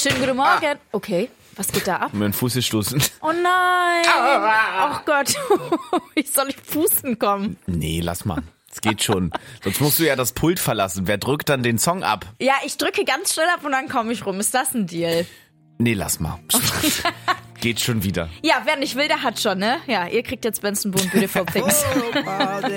Schönen guten Morgen. Okay, was geht da ab? Mit dem Fuß gestoßen. Oh nein. Oh Gott. Wie soll ich pusten kommen? Nee, lass mal. Es geht schon. Sonst musst du ja das Pult verlassen. Wer drückt dann den Song ab? Ja, ich drücke ganz schnell ab und dann komme ich rum. Ist das ein Deal? Nee, lass mal. Geht schon wieder. Ja, wer nicht will, der hat schon, ne? Ja, ihr kriegt jetzt Benson Boone Beautiful Things.